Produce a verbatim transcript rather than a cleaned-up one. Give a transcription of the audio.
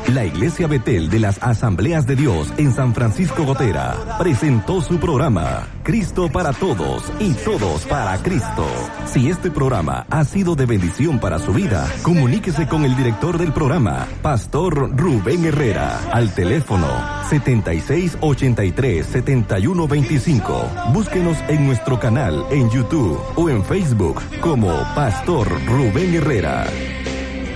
La Iglesia Betel de las Asambleas de Dios en San Francisco Gotera presentó su programa Cristo para Todos y Todos para Cristo. Si este programa ha sido de bendición para su vida, comuníquese con el director del programa, Pastor Rubén Herrera, al teléfono setenta y seis ochenta y tres setenta y uno veinticinco. Búsquenos en nuestro canal en YouTube o en Facebook como Pastor Rubén Herrera.